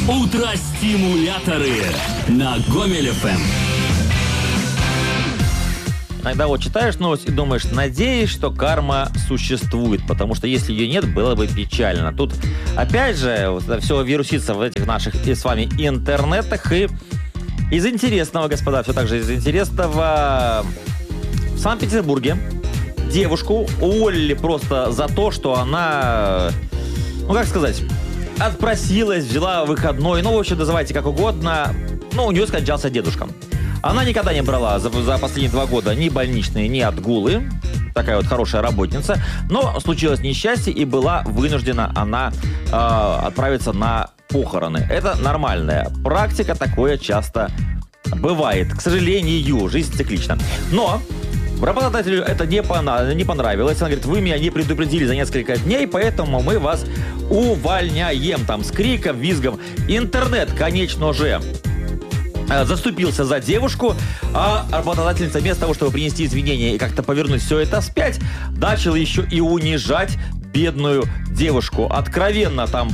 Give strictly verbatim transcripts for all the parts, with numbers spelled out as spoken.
Утро-стимуляторы на Гомель эф эм. Иногда вот читаешь новость и думаешь, надеюсь, что карма существует, потому что если ее нет, было бы печально. Тут, опять же, вот это все вирусится в этих наших и с вами интернетах. И из интересного, господа, все так же из интересного, в Санкт-Петербурге девушку уволили просто за то, что она, ну как сказать, отпросилась, взяла выходной, ну, в общем, называйте как угодно, ну, у нее скончался дедушка. Она никогда не брала за, за последние два года ни больничные, ни отгулы. Такая вот хорошая работница. Но случилось несчастье, и была вынуждена она э, отправиться на похороны. Это нормальная практика, такое часто бывает. К сожалению, жизнь циклична. Но работодателю это не, пона- не понравилось. Он говорит, вы меня не предупредили за несколько дней, поэтому мы вас увольняем. Там с криком, визгом. Интернет, конечно же, заступился за девушку, а работодательница вместо того, чтобы принести извинения и как-то повернуть все это вспять, начала еще и унижать бедную девушку. Откровенно там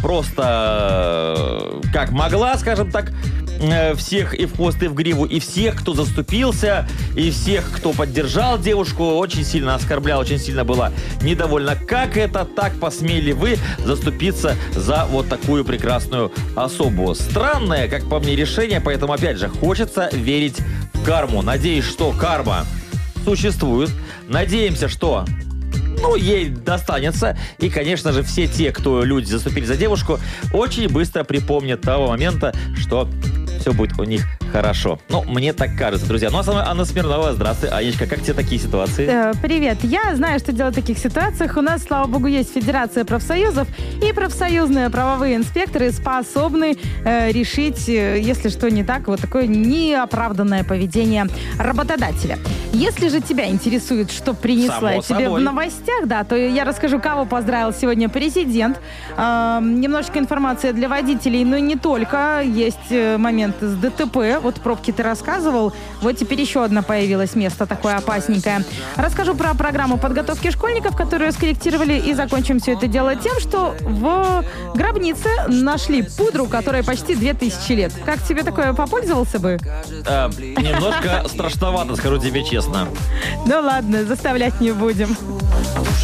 просто как могла, скажем так, всех и в хвост, и в гриву, и всех, кто заступился, и всех, кто поддержал девушку, очень сильно оскорблял, очень сильно была недовольна. Как это так посмели вы заступиться за вот такую прекрасную особу? Странное, как по мне, решение, поэтому, опять же, хочется верить в карму. Надеюсь, что карма существует. Надеемся, что ну, ей достанется. И, конечно же, все те, кто люди заступили за девушку, очень быстро припомнят того момента, что все будет у них хорошо. Ну, мне так кажется, друзья. Ну, а сама Анна Смирнова. Здравствуй, Анечка. Как тебе такие ситуации? Э, привет. Я знаю, что делать в таких ситуациях. У нас, слава богу, есть Федерация профсоюзов, и профсоюзные правовые инспекторы способны э, решить, э, если что не так, вот такое неоправданное поведение работодателя. Если же тебя интересует, что принесла Само тебе собой. в новостях, да, то я расскажу, кого поздравил сегодня президент. Э, немножечко информации для водителей, но не только. Есть э, момент с ДТП. Вот пробки ты рассказывал. Вот теперь еще одна появилась, место такое опасненькое. Расскажу про программу подготовки школьников, которую скорректировали, и закончим все это дело тем, что в гробнице нашли пудру, которой почти две тысячи лет. Как тебе такое, попользовался бы? Э, немножко страшновато, скажу тебе честно. Ну ладно, заставлять не будем.